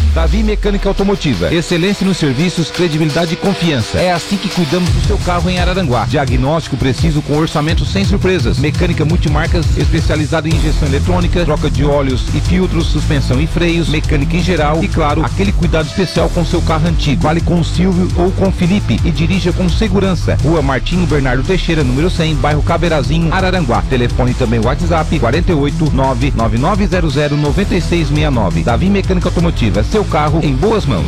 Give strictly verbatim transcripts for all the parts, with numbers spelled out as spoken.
Davi Mecânica Automotiva. Excelência nos serviços, credibilidade e confiança. É assim que cuidamos do seu carro em Araranguá. Diagnóstico preciso com orçamento sem surpresas. Mecânica multimarcas especializada em injeção eletrônica, troca de óleos e filtros, suspensão e freios, mecânica em geral e, claro, aquele cuidado especial com seu carro antigo. Fale com o Silvio ou com o Felipe e dirija com segurança. Rua Martinho Bernardo Teixeira, número cem, bairro Caberazinho, Araranguá. Telefone também WhatsApp quarenta e oito, nove nove nove zero zero nove seis seis nove. Davi Mecânica Automotiva, seu carro em boas mãos.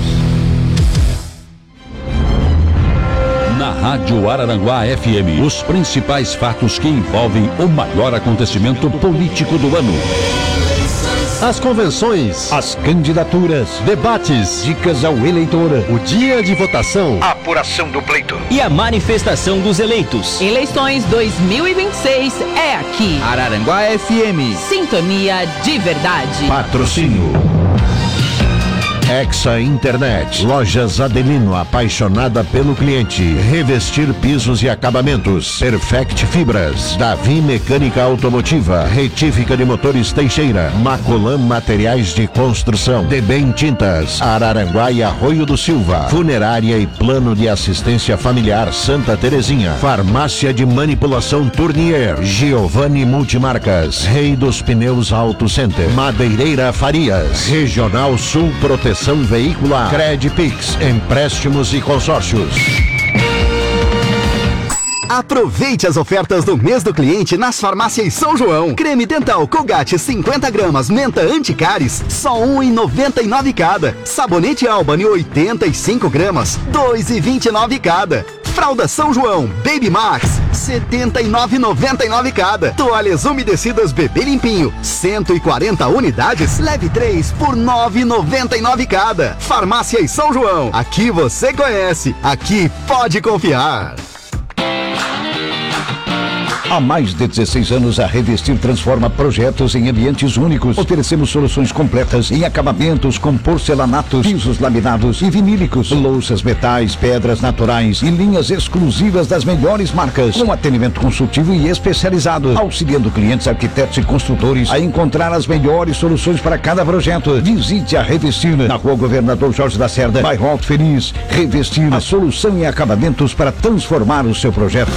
Na Rádio Araranguá F M, os principais fatos que envolvem o maior acontecimento político do ano. As convenções, as candidaturas, debates, dicas ao eleitor, o dia de votação, a apuração do pleito e a manifestação dos eleitos. Eleições dois mil e vinte e seis é aqui. Araranguá F M. Sintonia de verdade. Patrocínio Hexa Internet, Lojas Adelino, apaixonada pelo cliente. Revestir pisos e acabamentos. Perfect Fibras. Davi Mecânica Automotiva. Retífica de motores Teixeira. Macolan Materiais de Construção. Debem Tintas. Araranguá e Arroio do Silva. Funerária e Plano de Assistência Familiar Santa Terezinha. Farmácia de Manipulação Tournier. Giovanni Multimarcas. Rei dos Pneus Auto Center. Madeireira Farias. Regional Sul Proteção Veicular. Credpix, empréstimos e consórcios. Aproveite as ofertas do mês do cliente nas farmácias São João. Creme dental Colgate cinquenta gramas, menta anticáries, só um real e noventa e nove centavos cada. Sabonete Albany oitenta e cinco gramas, dois reais e vinte e nove centavos cada. Fralda São João Baby Max, setenta e nove reais e noventa e nove centavos cada. Toalhas umedecidas Bebê Limpinho, cento e quarenta unidades, leve três por nove reais e noventa e nove centavos cada. Farmácias São João, aqui você conhece, aqui pode confiar. Há mais de dezesseis anos, a Revestir transforma projetos em ambientes únicos. Oferecemos soluções completas em acabamentos com porcelanatos, pisos laminados e vinílicos, louças, metais, pedras naturais e linhas exclusivas das melhores marcas, com atendimento consultivo e especializado, auxiliando clientes, arquitetos e construtores a encontrar as melhores soluções para cada projeto. Visite a Revestir na Rua Governador Jorge Lacerda, bairro Alto Feliz. Revestir, a solução em acabamentos para transformar o seu projeto.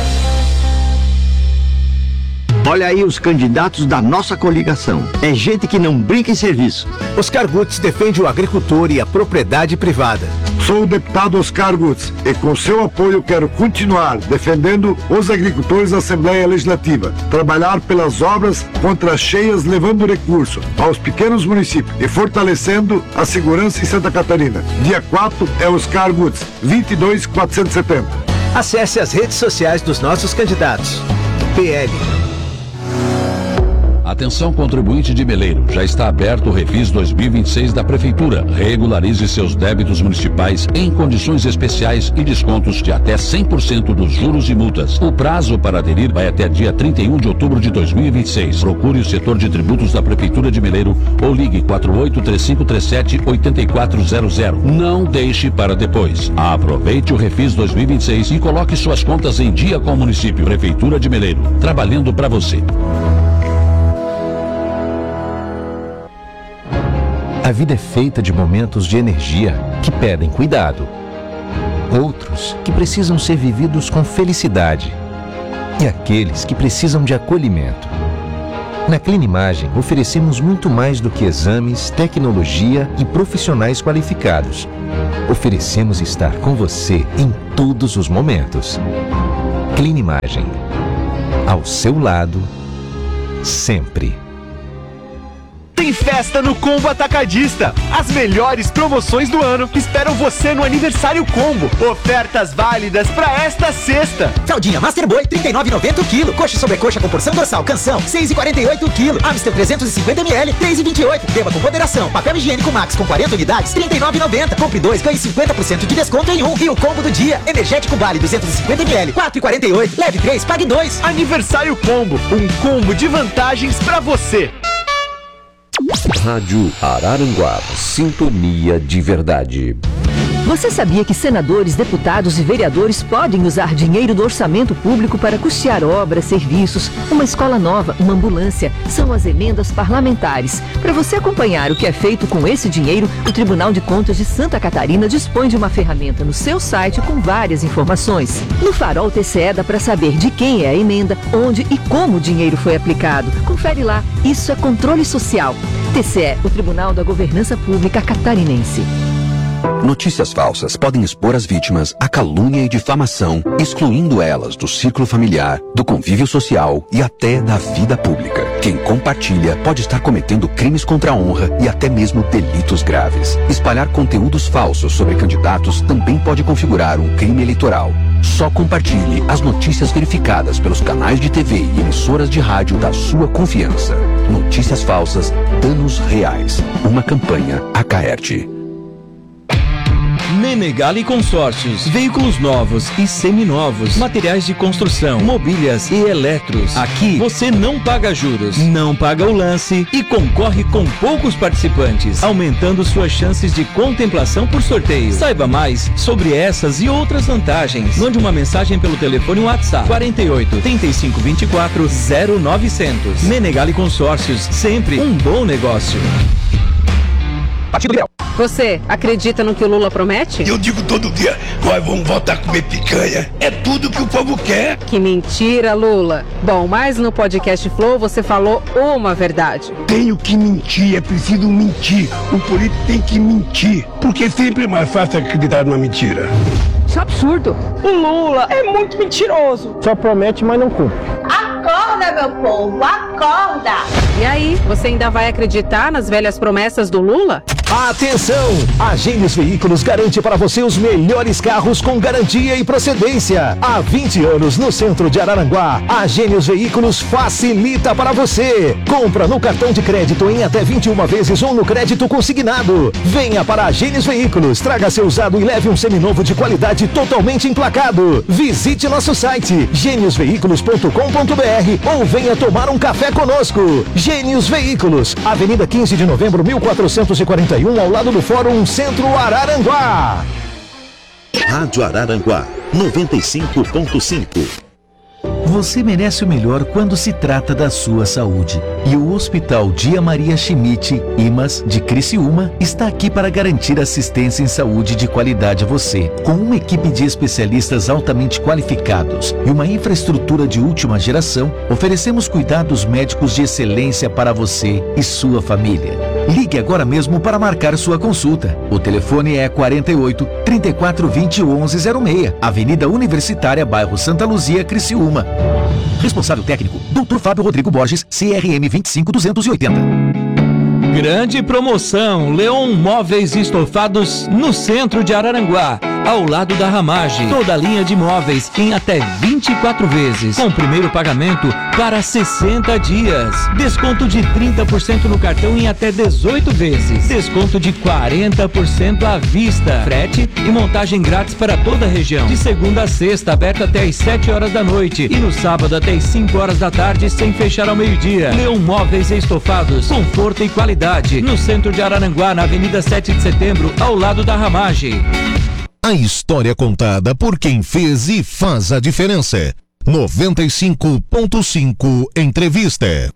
Olha aí os candidatos da nossa coligação. É gente que não brinca em serviço. Oscar Gutz defende o agricultor e a propriedade privada. Sou o deputado Oscar Gutz e com seu apoio quero continuar defendendo os agricultores da Assembleia Legislativa, trabalhar pelas obras contra as cheias, levando recurso aos pequenos municípios e fortalecendo a segurança em Santa Catarina. Dia quatro é Oscar Gutz, vinte e dois quatrocentos e setenta. Acesse as redes sociais dos nossos candidatos. P L. Atenção contribuinte de Meleiro, já está aberto o Refis dois mil e vinte e seis da Prefeitura. Regularize seus débitos municipais em condições especiais e descontos de até cem por cento dos juros e multas. O prazo para aderir vai até dia trinta e um de outubro de dois mil e vinte e seis. Procure o setor de tributos da Prefeitura de Meleiro ou ligue quatro oito três cinco três sete oito quatro zero zero. Não deixe para depois. Aproveite o Refis dois mil e vinte e seis e coloque suas contas em dia com o município. Prefeitura de Meleiro, trabalhando para você. A vida é feita de momentos de energia que pedem cuidado. Outros que precisam ser vividos com felicidade. E aqueles que precisam de acolhimento. Na Clinimagem, oferecemos muito mais do que exames, tecnologia e profissionais qualificados. Oferecemos estar com você em todos os momentos. Clinimagem. Ao seu lado, sempre. Tem festa no Combo Atacadista. As melhores promoções do ano esperam você no Aniversário Combo. Ofertas válidas para esta sexta. Fraldinha Master Boy, trinta e nove reais e noventa centavos o quilo. Coxa sobre coxa com porção dorsal Canção, seis reais e quarenta e oito centavos o quilo. Amstel trezentos e cinquenta mililitros, três reais e vinte e oito centavos. Beba com moderação. Papel higiênico Max com quarenta unidades, trinta e nove reais e noventa centavos. Compre dois, ganhe cinquenta por cento de desconto em um. E o combo do dia, energético Vale duzentos e cinquenta mililitros, quatro reais e quarenta e oito centavos. Leve três, pague dois. Aniversário Combo, um combo de vantagens para você. Rádio Araranguá, sintonia de verdade. Você sabia que senadores, deputados e vereadores podem usar dinheiro do orçamento público para custear obras, serviços, uma escola nova, uma ambulância? São as emendas parlamentares. Para você acompanhar o que é feito com esse dinheiro, o Tribunal de Contas de Santa Catarina dispõe de uma ferramenta no seu site com várias informações. No Farol T C E dá para saber de quem é a emenda, onde e como o dinheiro foi aplicado. Confere lá, isso é controle social. T C E, o Tribunal da Governança Pública Catarinense. Notícias falsas podem expor as vítimas à calúnia e difamação, excluindo elas do círculo familiar, do convívio social e até da vida pública. Quem compartilha pode estar cometendo crimes contra a honra e até mesmo delitos graves. Espalhar conteúdos falsos sobre candidatos também pode configurar um crime eleitoral. Só compartilhe as notícias verificadas pelos canais de T V e emissoras de rádio da sua confiança. Notícias falsas, danos reais. Uma campanha Acaerte. Menegali Consórcios, veículos novos e seminovos, materiais de construção, mobílias e eletros. Aqui você não paga juros, não paga o lance e concorre com poucos participantes, aumentando suas chances de contemplação por sorteio. Saiba mais sobre essas e outras vantagens. Mande uma mensagem pelo telefone WhatsApp quarenta e oito, trinta e cinco, vinte e quatro, zero novecentos. Menegali Consórcios, sempre um bom negócio. Partido Liberal. Você acredita no que o Lula promete? Eu digo todo dia, nós vamos voltar a comer picanha. É tudo que o povo quer. Que mentira, Lula. Bom, mas no podcast Flow você falou uma verdade. Tenho que mentir, é preciso mentir. O político tem que mentir, porque sempre é mais fácil acreditar numa mentira. Isso é absurdo. O Lula é muito mentiroso. Só promete, mas não cumpre. Acorda, meu povo, acorda! E aí, você ainda vai acreditar nas velhas promessas do Lula? Atenção! A Gênios Veículos garante para você os melhores carros com garantia e procedência. Há vinte anos no centro de Araranguá, a Gênios Veículos facilita para você. Compra no cartão de crédito em até vinte e uma vezes ou no crédito consignado. Venha para a Gênios Veículos, traga seu usado e leve um seminovo de qualidade totalmente emplacado. Visite nosso site gênios veículos ponto com ponto br ou venha tomar um café conosco. Gênios Veículos, Avenida quinze de novembro, mil quatrocentos e quarenta e um, ao lado do Fórum Centro Araranguá. Rádio Araranguá, noventa e cinco ponto cinco. Você merece o melhor quando se trata da sua saúde. E o Hospital Dia Maria Schmidt, I M A S, de Criciúma, está aqui para garantir assistência em saúde de qualidade a você. Com uma equipe de especialistas altamente qualificados e uma infraestrutura de última geração, oferecemos cuidados médicos de excelência para você e sua família. Ligue agora mesmo para marcar sua consulta. O telefone é quarenta e oito, trinta e quatro, vinte, onze zero seis, Avenida Universitária, bairro Santa Luzia, Criciúma. Responsável técnico, doutor Fábio Rodrigo Borges, C R M vinte e cinco, duzentos e oitenta. Grande promoção, Leon Móveis Estofados no centro de Araranguá, ao lado da Ramage. Toda a linha de móveis em até vinte e quatro vezes, com primeiro pagamento para sessenta dias. Desconto de trinta por cento no cartão em até dezoito vezes. Desconto de quarenta por cento à vista. Frete e montagem grátis para toda a região. De segunda a sexta, aberto até às sete horas da noite. E no sábado até às cinco horas da tarde, sem fechar ao meio-dia. Leon Móveis Estofados, conforto e qualidade. No centro de Araranguá, na Avenida sete de setembro, ao lado da Ramage. A história contada por quem fez e faz a diferença. noventa e cinco ponto cinco Entrevista.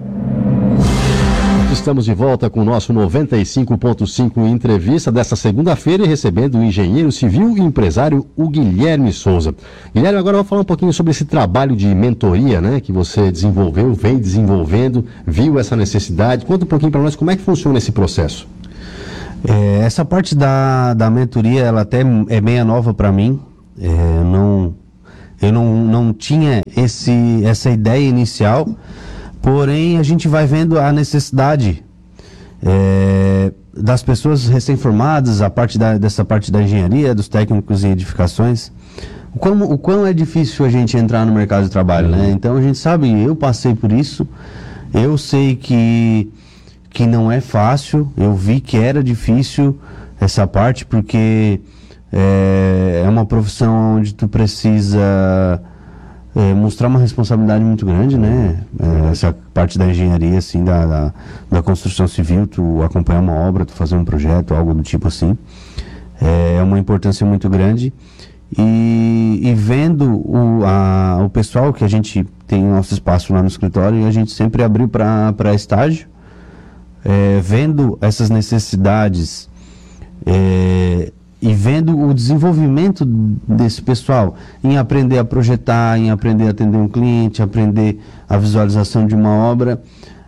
Estamos de volta com o nosso noventa e cinco ponto cinco Entrevista desta segunda-feira, recebendo o engenheiro civil e empresário o Guilherme Souza. Guilherme, agora eu vou falar um pouquinho sobre esse trabalho de mentoria, né, que você desenvolveu, vem desenvolvendo, viu essa necessidade. Conta um pouquinho para nós como é que funciona esse processo. É, essa parte da, da mentoria, ela até é meia nova para mim. É, não, eu não, não tinha esse, essa ideia inicial. Porém, a gente vai vendo a necessidade é, das pessoas recém-formadas, a parte da, dessa parte da engenharia, dos técnicos em edificações. O quão, o quão é difícil a gente entrar no mercado de trabalho, né? Então, a gente sabe, eu passei por isso, eu sei que, que não é fácil, eu vi que era difícil essa parte, porque é, é uma profissão onde tu precisa... É, mostrar uma responsabilidade muito grande, né? É, essa parte da engenharia, assim, da, da, da construção civil, tu acompanhar uma obra, tu fazer um projeto, algo do tipo assim. é uma importância muito grande. E, e vendo o, a, o pessoal que a gente tem nosso espaço lá no escritório, e a gente sempre abriu para estágio, é, vendo essas necessidades é, e vendo o desenvolvimento desse pessoal em aprender a projetar, em aprender a atender um cliente, aprender a visualização de uma obra,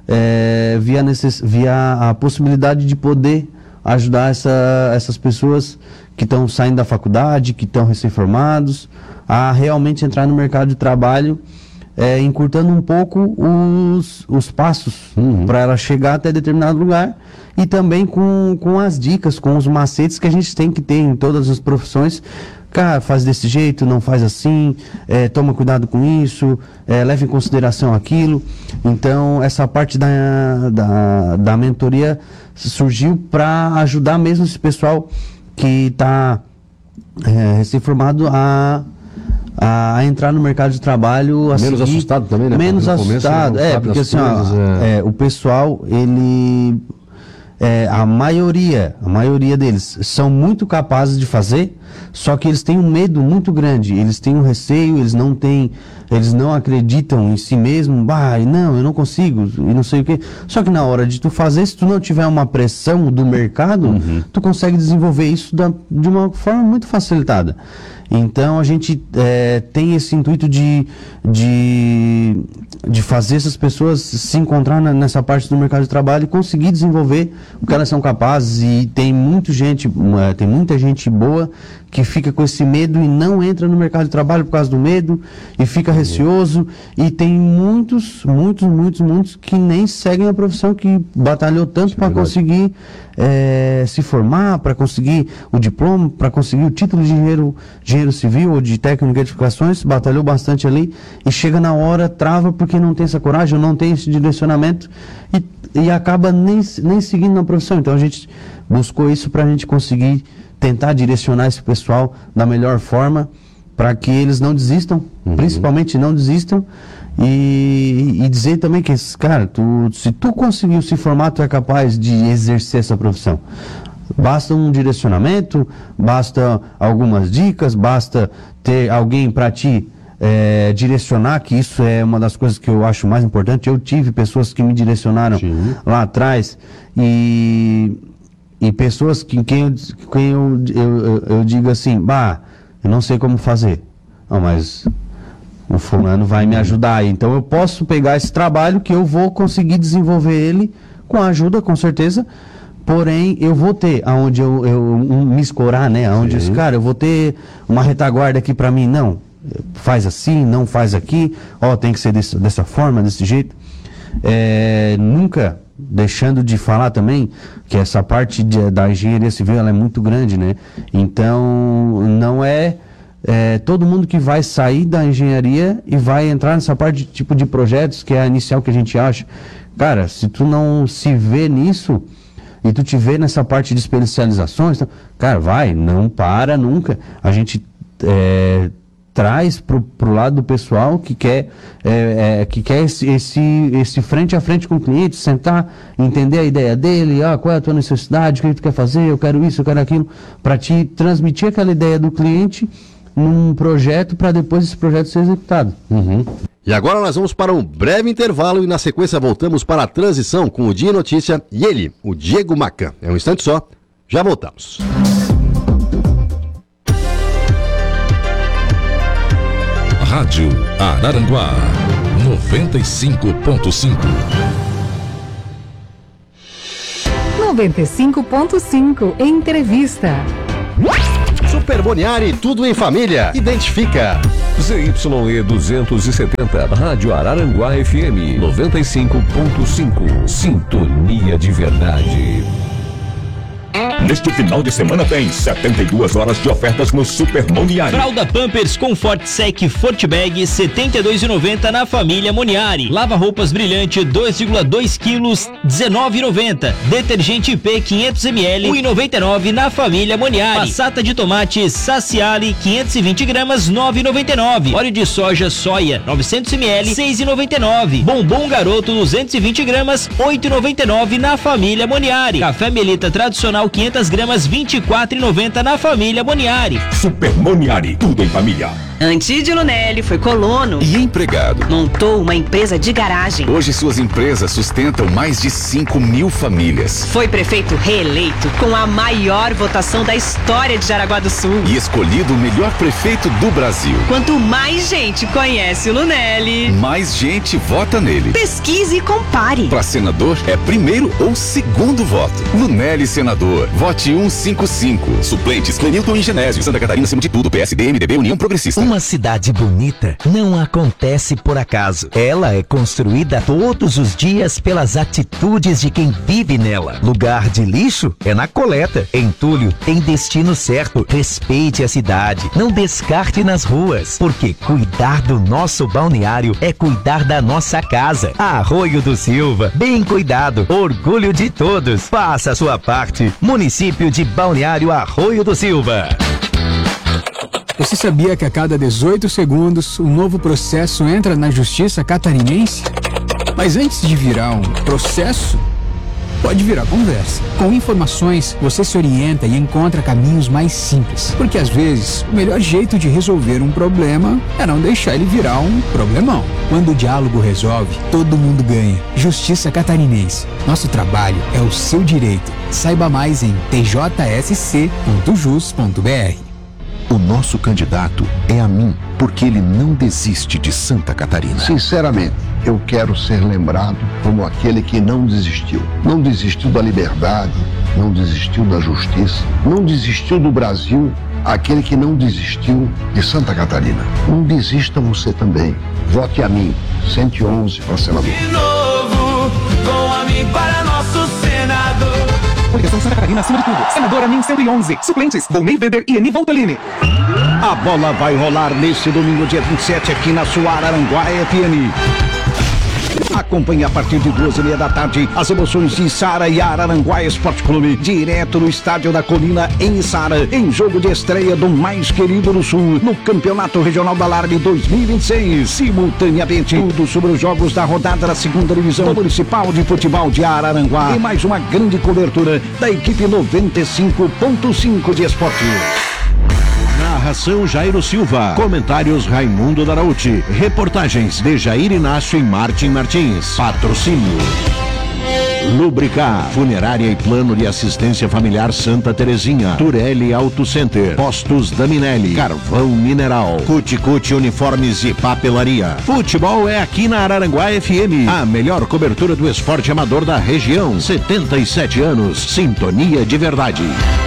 é, via, necess, via a possibilidade de poder ajudar essa, essas pessoas que estão saindo da faculdade, que estão recém-formados, a realmente entrar no mercado de trabalho, é, encurtando um pouco os, os passos uhum. para ela chegar até determinado lugar, e também com, com as dicas, com os macetes que a gente tem que ter em todas as profissões. Cara, faz desse jeito, não faz assim, é, toma cuidado com isso, é, leva em consideração aquilo. Então, essa parte da, da, da mentoria surgiu para ajudar mesmo esse pessoal que está é, recém-formado a, a entrar no mercado de trabalho. A menos seguir, assustado também, né? Menos assustado, é, porque assim, coisas, ó, é... É, o pessoal, ele... É, a maioria, a maioria deles são muito capazes de fazer, só que eles têm um medo muito grande, eles têm um receio, eles não têm, eles não acreditam em si mesmo, bah, não, eu não consigo, e não sei o quê. Só que na hora de tu fazer, se tu não tiver uma pressão do mercado, uhum. tu consegue desenvolver isso da, de uma forma muito facilitada. Então a gente é, tem esse intuito de, de, de fazer essas pessoas se encontrar na, nessa parte do mercado de trabalho e conseguir desenvolver o que elas são capazes. E tem, muito gente, é, tem muita gente boa que fica com esse medo e não entra no mercado de trabalho por causa do medo e fica receoso. E tem muitos, muitos, muitos, muitos que nem seguem a profissão, que batalhou tanto para conseguir é, se formar, para conseguir o diploma, para conseguir o título de engenheiro, engenheiro civil ou de técnico de edificações, batalhou bastante ali e chega na hora, trava porque não tem essa coragem, ou não tem esse direcionamento e, e acaba nem, nem seguindo na profissão. Então a gente buscou isso para a gente conseguir tentar direcionar esse pessoal da melhor forma, para que eles não desistam, uhum. principalmente não desistam, e, e dizer também que, cara, tu, se tu conseguiu se formar, tu é capaz de exercer essa profissão. Basta um direcionamento, basta algumas dicas, basta ter alguém para ti é, direcionar, que isso é uma das coisas que eu acho mais importante. Eu tive pessoas que me direcionaram Sim. lá atrás, e... E pessoas que quem, eu, quem eu, eu, eu, eu digo assim, bah, eu não sei como fazer. Não, mas o fulano vai me ajudar. Então eu posso pegar esse trabalho que eu vou conseguir desenvolver ele com a ajuda, com certeza. Porém, eu vou ter aonde eu, eu um, me escorar, né? Aonde esse cara, eu vou ter uma retaguarda aqui para mim. Não, faz assim, não faz aqui. Ó, tem que ser desse, dessa forma, desse jeito. É, nunca... Deixando de falar também que essa parte de, da engenharia civil, ela é muito grande, né? Então, não é, é todo mundo que vai sair da engenharia e vai entrar nessa parte de tipo de projetos, que é a inicial que a gente acha. Cara, se tu não se vê nisso e tu te vê nessa parte de especializações, então, cara, vai, não para nunca. A gente é, traz pro, pro lado do pessoal que quer, é, é, que quer esse, esse, esse frente a frente com o cliente, sentar, entender a ideia dele, ah, qual é a tua necessidade, o que tu quer fazer, eu quero isso, eu quero aquilo, para te transmitir aquela ideia do cliente num projeto, para depois esse projeto ser executado. Uhum. E agora nós vamos para um breve intervalo e na sequência voltamos para a transição com o Dia Notícia e ele, o Diego Macan. É um instante só, já voltamos. Rádio Araranguá noventa e cinco ponto cinco. noventa e cinco ponto cinco. Entrevista. Super Boniari, tudo em família. Identifica. Z Y E duzentos e setenta, Rádio Araranguá F M noventa e cinco ponto cinco. Sintonia de verdade. Neste final de semana tem setenta e duas horas de ofertas no Super Moniari. Fralda Pampers Comfort Sec Fortbag setenta e dois reais e noventa centavos na família Moniari. Lava roupas brilhante dois vírgula dois quilos dezenove reais e noventa centavos. Detergente P quinhentos mililitros um real e noventa e nove centavos na família Moniari. Passata de tomate Saciali quinhentos e vinte gramas nove reais e noventa e nove centavos. Óleo de soja soia novecentos mililitros seis reais e noventa e nove centavos. Bombom Garoto duzentos e vinte gramas oito reais e noventa e nove centavos na família Moniari. Café Melita tradicional quinhentas duzentas gramas, vinte e quatro reais e noventa centavos na família Moniari. Super Moniari, tudo em família. Antídio Lunelli foi colono e empregado. Montou uma empresa de garagem. Hoje suas empresas sustentam mais de cinco mil famílias. Foi prefeito reeleito com a maior votação da história de Jaraguá do Sul. E escolhido o melhor prefeito do Brasil. Quanto mais gente conhece o Lunelli, mais gente vota nele. Pesquise e compare. Para senador é primeiro ou segundo voto. Lunelli senador. Vote cento e cinquenta e cinco. Suplentes Clenilton e Genésio. Santa Catarina, acima de tudo. P S D, M D B, União Progressista. Uma cidade bonita não acontece por acaso. Ela é construída todos os dias pelas atitudes de quem vive nela. Lugar de lixo é na coleta. Entulho tem destino certo. Respeite a cidade. Não descarte nas ruas. Porque cuidar do nosso balneário é cuidar da nossa casa. Arroio do Silva. Bem cuidado. Orgulho de todos. Faça a sua parte. Município de Balneário Arroio do Silva. Você sabia que a cada dezoito segundos um novo processo entra na justiça catarinense? Mas antes de virar um processo, pode virar conversa. Com informações, você se orienta e encontra caminhos mais simples. Porque às vezes, o melhor jeito de resolver um problema é não deixar ele virar um problemão. Quando o diálogo resolve, todo mundo ganha. Justiça Catarinense. Nosso trabalho é o seu direito. Saiba mais em t j s c ponto jus ponto b r. O nosso candidato é a mim, porque ele não desiste de Santa Catarina. Sinceramente, eu quero ser lembrado como aquele que não desistiu. Não desistiu da liberdade, não desistiu da justiça, não desistiu do Brasil, aquele que não desistiu de Santa Catarina. Não desista você também. Vote a mim, cento e onze para senador. De novo, com a mim para nosso senador. Coligação Santa Catarina acima de tudo. Senadora Min cento e onze. Suplentes, Volney Weber e Eni Voltolini. A bola vai rolar nesse domingo, dia vinte e sete, aqui na sua Araranguá F M. Acompanhe a partir de duas e meia da tarde as emoções de Içara e Araranguá Esporte Clube, direto no Estádio da Colina em Içara, em jogo de estreia do mais querido do Sul, no Campeonato Regional da Largue dois mil e vinte e seis. Simultaneamente, tudo sobre os jogos da rodada da segunda divisão municipal de futebol de Araranguá e mais uma grande cobertura da equipe noventa e cinco ponto cinco de esporte. Narração Jairo Silva. Comentários Raimundo Darauti. Reportagens de Jair Inácio e Martim Martins. Patrocínio Lubricar, Funerária e Plano de Assistência Familiar Santa Terezinha, Turelli Auto Center, Postos Daminelli, Carvão Mineral, Cuticute Uniformes e Papelaria. Futebol é aqui na Araranguá F M, a melhor cobertura do esporte amador da região. setenta e sete anos, sintonia de verdade.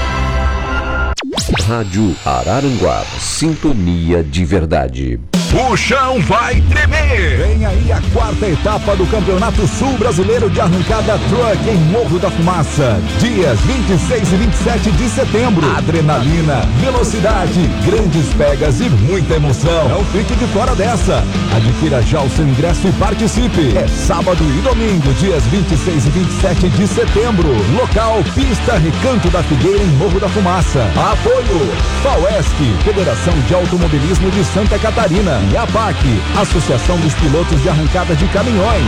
Rádio Araranguá, sintonia de verdade. O chão vai tremer! Vem aí a quarta etapa do Campeonato Sul Brasileiro de Arrancada Truck em Morro da Fumaça. Dias vinte e seis e vinte e sete de setembro. Adrenalina, velocidade, grandes pegas e muita emoção. Não fique de fora dessa. Adquira já o seu ingresso e participe. É sábado e domingo, dias vinte e seis e vinte e sete de setembro. Local, Pista Recanto da Figueira em Morro da Fumaça. Apoio, FAUESC, Federação de Automobilismo de Santa Catarina. E a P A C, Associação dos Pilotos de Arrancada de Caminhões.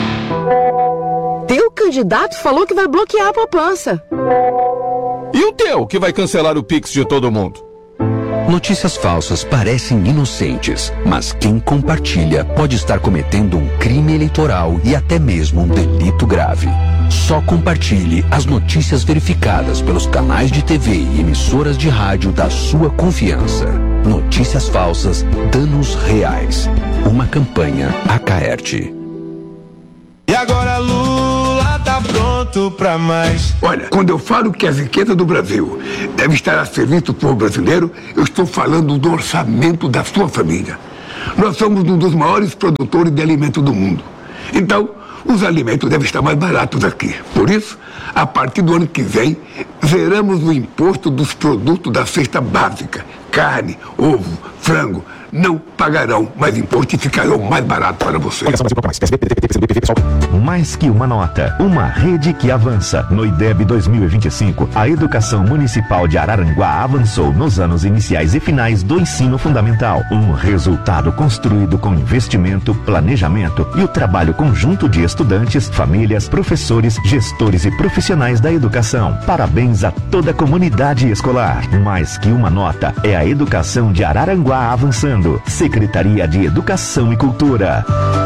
Teu candidato falou que vai bloquear a poupança. E o teu, que vai cancelar o Pix de todo mundo? Notícias falsas parecem inocentes, mas quem compartilha pode estar cometendo um crime eleitoral e até mesmo um delito grave. Só compartilhe as notícias verificadas pelos canais de T V e emissoras de rádio da sua confiança. Notícias falsas, danos reais. Uma campanha Acaerte. E agora Lula tá pronto pra mais. Olha, quando eu falo que a riqueza do Brasil deve estar a serviço do povo brasileiro, eu estou falando do orçamento da sua família. Nós somos um dos maiores produtores de alimentos do mundo. Então, os alimentos devem estar mais baratos aqui. Por isso, a partir do ano que vem, zeramos o imposto dos produtos da cesta básica. Carne, ovo, frango. Não pagarão mais imposto e ficarão mais barato para você. Mais que uma nota, uma rede que avança. No I D E B dois mil e vinte e cinco, a Educação Municipal de Araranguá avançou nos anos iniciais e finais do ensino fundamental. Um resultado construído com investimento, planejamento e o trabalho conjunto de estudantes, famílias, professores, gestores e profissionais da educação. Parabéns a toda a comunidade escolar. Mais que uma nota, é a educação de Araranguá avançando. Secretaria de Educação e Cultura.